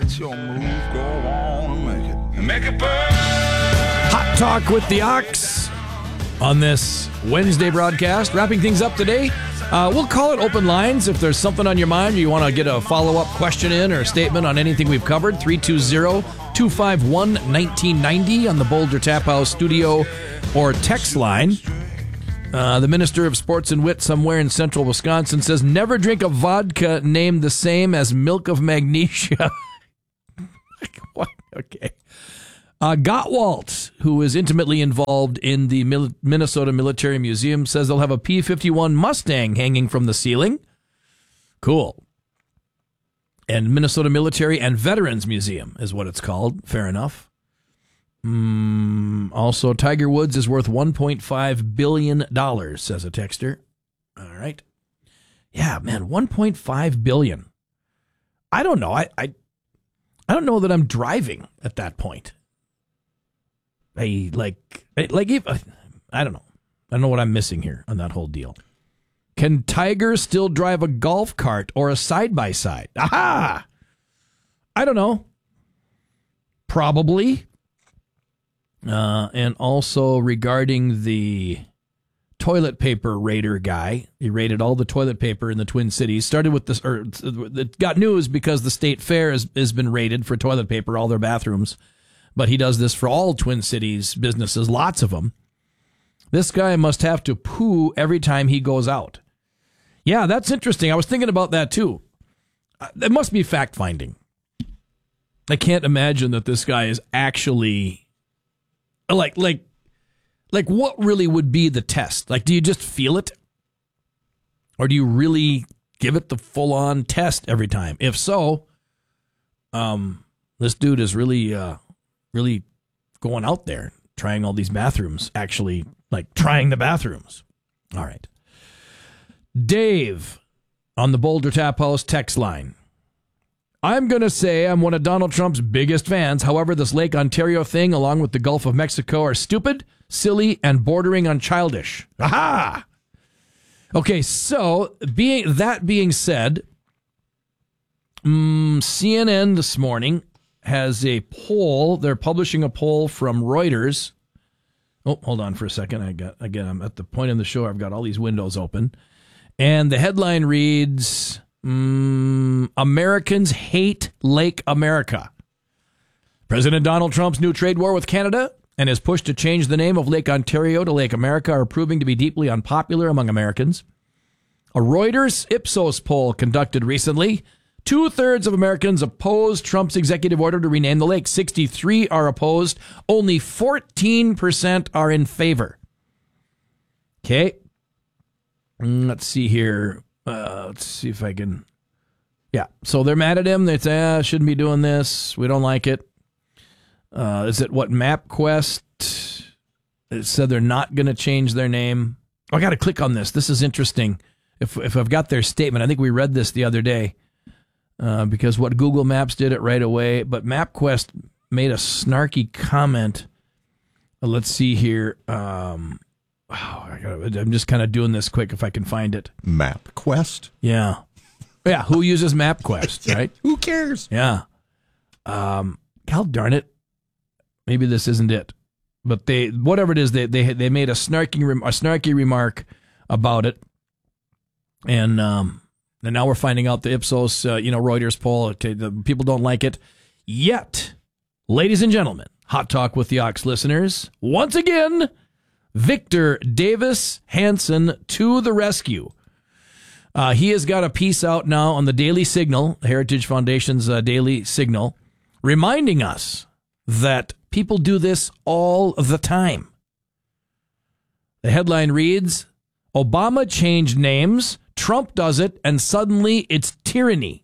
It's your move, go on and make it. And make it burn! Hot Talk with the Ox on this Wednesday broadcast. Wrapping things up today. We'll call it open lines. If there's something on your mind or you want to get a follow-up question in or a statement on anything we've covered, 320-251-1990 on the Boulder Tap House studio or text line. The Minister of Sports and Wit somewhere in central Wisconsin says, never drink a vodka named the same as milk of magnesia. What? Okay. Gottwalt, who is intimately involved in the Minnesota Military Museum, says they'll have a P-51 Mustang hanging from the ceiling. Cool. And Minnesota Military and Veterans Museum is what it's called. Fair enough. Also, Tiger Woods is worth $1.5 billion, says a texter. All right. Yeah, man, $1.5 billion. I don't know. I don't know that I'm driving at that point. I don't know. I don't know what I'm missing here on that whole deal. Can Tiger still drive a golf cart or a side-by-side? Aha! I don't know. Probably. And also regarding the toilet paper raider guy, he raided all the toilet paper in the Twin Cities. Started with this, or it got news because the State Fair has been raided for toilet paper, all their bathrooms. But he does this for all Twin Cities businesses, lots of them. This guy must have to poo every time he goes out. Yeah, that's interesting. I was thinking about that too. It must be fact-finding. I can't imagine that this guy is actually like what really would be the test? Like, do you just feel it? Or do you really give it the full-on test every time? If so, this dude is really going out there, trying all these bathrooms, actually, like, trying the bathrooms. All right. Dave on the Boulder Tap House text line. I'm going to say I'm one of Donald Trump's biggest fans. However, this Lake Ontario thing, along with the Gulf of Mexico, are stupid, silly, and bordering on childish. Aha! Okay, so being said, CNN this morning has a poll. They're publishing a poll from Reuters. Oh, hold on for a second. I'm at the point in the show. I've got all these windows open. And the headline reads, Americans hate Lake America. President Donald Trump's new trade war with Canada and his push to change the name of Lake Ontario to Lake America are proving to be deeply unpopular among Americans. A Reuters Ipsos poll conducted recently, 2/3 of Americans oppose Trump's executive order to rename the lake. 63 are opposed. Only 14% are in favor. Okay. Let's see here. Let's see if I can. Yeah. So they're mad at him. They say, shouldn't be doing this. We don't like it. Is it what MapQuest? It said they're not going to change their name. I got to click on this. This is interesting. If I've got their statement, I think we read this the other day. Because what Google Maps did it right away, but MapQuest made a snarky comment. Let's see here. I'm just kind of doing this quick if I can find it. MapQuest? Yeah. Yeah, who uses MapQuest, right? Who cares? Yeah. God darn it. Maybe this isn't it. But whatever it is, they made a snarky remark about it. And now we're finding out the Ipsos, Reuters poll, the people don't like it. Yet, ladies and gentlemen, Hot Talk with the Ox listeners, once again, Victor Davis Hanson to the rescue. He has got a piece out now on the Daily Signal, Heritage Foundation's Daily Signal, reminding us that people do this all the time. The headline reads, Obama changed names, Trump does it, and suddenly it's tyranny.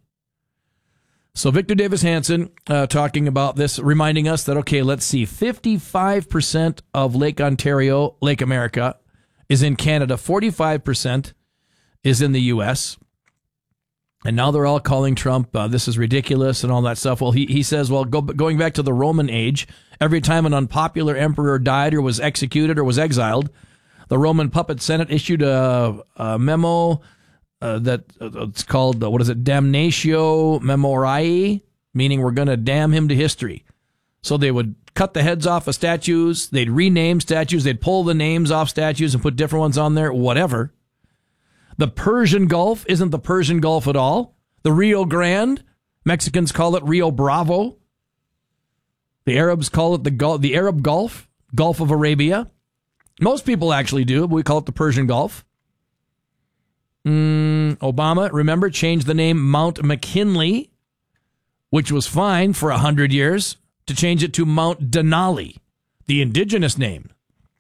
So Victor Davis Hanson talking about this, reminding us that, okay, let's see, 55% of Lake Ontario, Lake America, is in Canada, 45% is in the U.S., and now they're all calling Trump, this is ridiculous and all that stuff. Well, he says, well, going back to the Roman age, every time an unpopular emperor died or was executed or was exiled, the Roman puppet Senate issued a memo that it's called, Damnatio Memoriae, meaning we're going to damn him to history. So they would cut the heads off of statues. They'd rename statues. They'd pull the names off statues and put different ones on there, whatever. The Persian Gulf isn't the Persian Gulf at all. The Rio Grande, Mexicans call it Rio Bravo. The Arabs call it the Arab Gulf, Gulf of Arabia. Most people actually do, but we call it the Persian Gulf. Obama, remember, changed the name Mount McKinley, which was fine for 100 years, to change it to Mount Denali, the indigenous name.